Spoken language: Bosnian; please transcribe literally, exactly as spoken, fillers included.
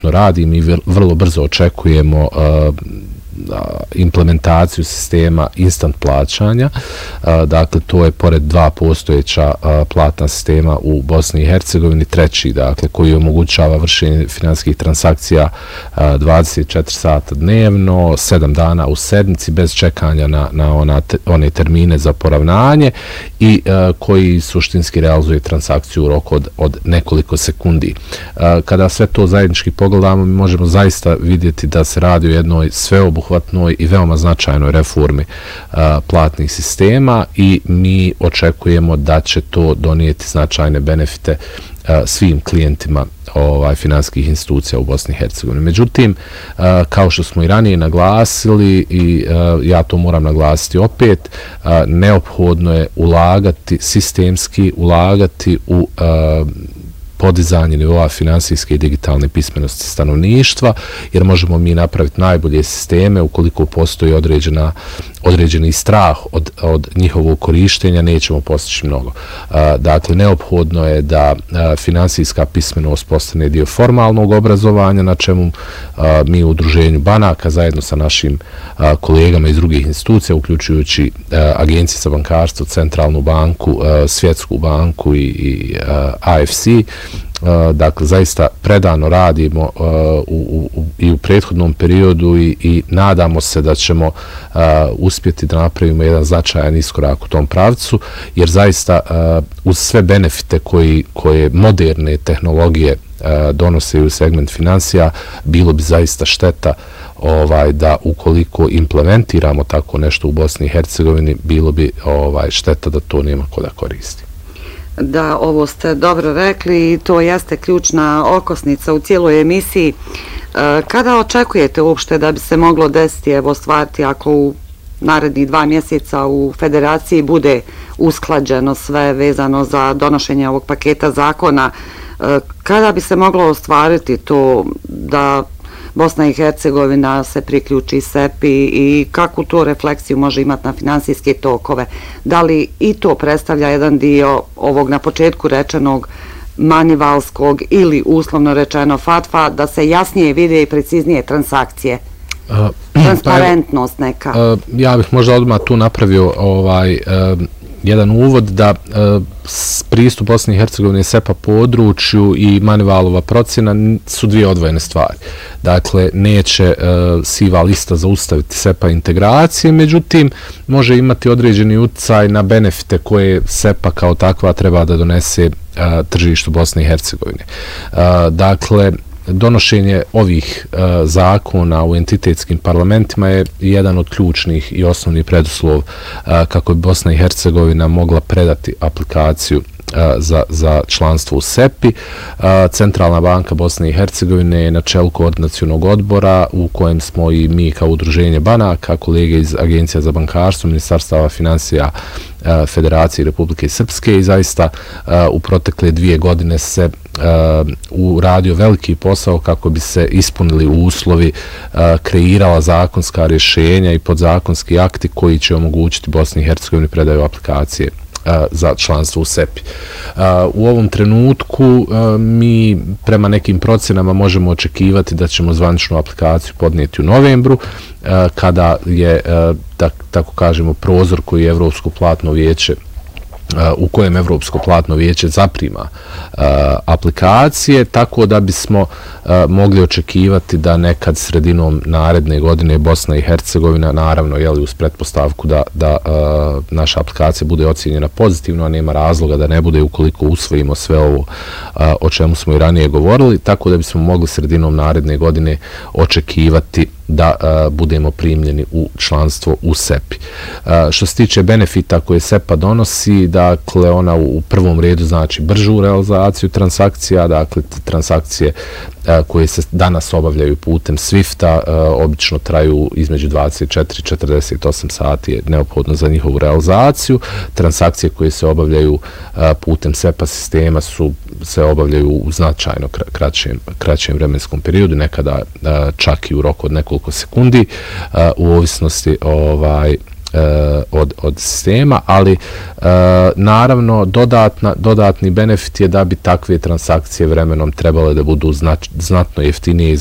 radi. Mi vrlo brzo očekujemo implementaciju sistema instant plaćanja. Dakle, to je pored dva postojeća platna sistema u Bosni i Hercegovini, treći, dakle, koji omogućava vršenje financijskih transakcija dvadeset četiri sata dnevno, sedam dana u sedmici, bez čekanja na, na ona te, one termine za poravnanje i koji suštinski realizuje transakciju u roku od, od nekoliko sekundi. Kada sve to zajednički pogledamo, mi možemo zaista vidjeti da se radi o jednoj sveobuhvatnoj i veoma značajnoj reformi uh, platnih sistema i mi očekujemo da će to donijeti značajne benefite uh, svim klijentima ovaj, financijskih institucija u Bosni i Hercegovini. Međutim, uh, kao što smo i ranije naglasili i uh, ja to moram naglasiti opet, uh, neophodno je ulagati, sistemski ulagati u uh, podizanje nivoa finansijske i digitalne pismenosti stanovništva, jer možemo mi napraviti najbolje sisteme ukoliko postoji određena, određeni strah od, od njihovog korištenja, nećemo postići mnogo. Dakle, neophodno je da finansijska pismenost postane dio formalnog obrazovanja, na čemu mi u udruženju banaka zajedno sa našim kolegama iz drugih institucija, uključujući Agencije za bankarstvo, Centralnu banku, Svjetsku banku i, i A F C, dakle, zaista predano radimo uh, u, u, i u prethodnom periodu i, i nadamo se da ćemo uh, uspjeti da napravimo jedan značajan iskorak u tom pravcu, jer zaista uh, uz sve benefite koji, koje moderne tehnologije uh, donose u segment financija, bilo bi zaista šteta ovaj, da ukoliko implementiramo tako nešto u Bosni i Hercegovini, bilo bi ovaj, šteta da to nema ko da koristi. Da, ovo ste dobro rekli i to jeste ključna okosnica u cijeloj emisiji. Kada očekujete uopšte da bi se moglo desiti, evo stvariti ako u narednih dva mjeseca u federaciji bude usklađeno sve vezano za donošenje ovog paketa zakona, kada bi se moglo ostvariti to da Bosna i Hercegovina se priključi S E P I i kakvu to refleksiju može imati na finansijske tokove? Da li i to predstavlja jedan dio ovog na početku rečenog manivalskog ili uslovno rečeno fatva, da se jasnije vide i preciznije transakcije? Uh, Transparentnost neka. Uh, ja bih možda odmah tu napravio ovaj... Uh, jedan uvod da e, pristup Bosne i Hercegovine S E P A području i Manivalova procjena su dvije odvojene stvari. Dakle, neće e, siva lista zaustaviti S E P A integracije, međutim, može imati određeni utjecaj na benefite koje S E P A kao takva treba da donese e, tržištu Bosne i Hercegovine. E, dakle, donošenje ovih uh, zakona u entitetskim parlamentima je jedan od ključnih i osnovnih preduslov uh, kako bi Bosna i Hercegovina mogla predati aplikaciju uh, za, za članstvo u S E P I. Uh, Centralna banka Bosne i Hercegovine je na čelu koordinacionog odbora u kojem smo i mi kao udruženje banaka, kolege iz Agencija za bankarstvo, Ministarstava financija Federacije Republike Srpske i zaista uh, u protekle dvije godine se uh, uradio veliki posao kako bi se ispunili uslovi, uh, kreirala zakonska rješenja i podzakonski akti koji će omogućiti Bosni i Hercegovini predaju aplikacije za članstvo u S E P I. U ovom trenutku mi prema nekim procjenama možemo očekivati da ćemo zvaničnu aplikaciju podnijeti u novembru, kada je, tako kažemo, prozor koji je Evropsko platno vijeće u kojem Evropsko platno vijeće zaprima uh, aplikacije, tako da bismo uh, mogli očekivati da nekad sredinom naredne godine Bosna i Hercegovina, naravno jeli, uz pretpostavku da, da uh, naša aplikacija bude ocijenjena pozitivno, a nema razloga da ne bude ukoliko usvojimo sve ovo uh, o čemu smo i ranije govorili, tako da bismo mogli sredinom naredne godine očekivati da uh, budemo primljeni u članstvo u S E P I. Uh, što se tiče benefita koje S E P A donosi, dakle ona u, u prvom redu znači bržu realizaciju transakcija, dakle transakcije uh, koje se danas obavljaju putem Swifta uh, obično traju između dvadeset četiri do četrdeset osam sati je neophodno za njihovu realizaciju. Transakcije koje se obavljaju uh, putem S E P A sistema su se obavljaju u značajno kraćem, kraćem vremenskom periodu, nekada uh, čak i u roku od nekoliko sekundi, uh, u ovisnosti ovaj, od, od sistema, ali naravno dodatna, dodatni benefit je da bi takve transakcije vremenom trebale da budu znač, znatno jeftinije